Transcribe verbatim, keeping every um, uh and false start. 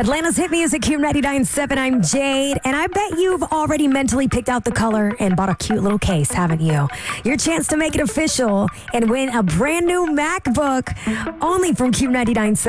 Atlanta's hit music, Q ninety-nine point seven. I'm Jade, and I bet you've already mentally picked out the color and bought a cute little case, haven't you? Your chance to make it official and win a brand new MacBook only from Q ninety-nine point seven.